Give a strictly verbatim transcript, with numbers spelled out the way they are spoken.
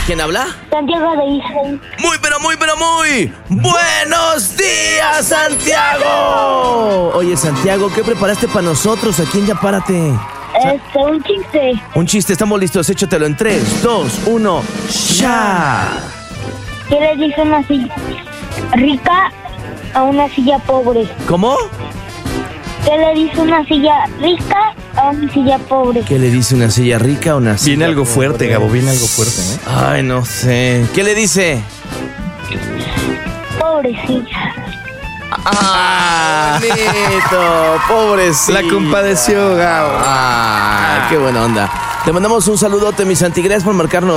¿Quién habla? Santiago de Israel. Muy, pero muy, pero muy buenos días, Santiago. Oye, Santiago, ¿qué preparaste para nosotros aquí en Ya Párate? Este, un chiste. Un chiste, estamos listos, échatelo en tres, dos, uno, ¡ya! ¿Qué le dice una silla rica a una silla pobre? ¿Cómo? ¿Qué le dice una silla rica a una silla pobre? ¿Qué le dice una silla rica a una silla Viene algo pobre? fuerte, Gabo, viene algo fuerte, ¿eh? Ay, no sé. ¿Qué le dice? Pobrecilla. ¡Ah! Bonito, pobrecito. La compadeció, Gabo. ¡Ah! ¡Qué buena onda! Te mandamos un saludote, mi Santi. Gracias por marcarnos.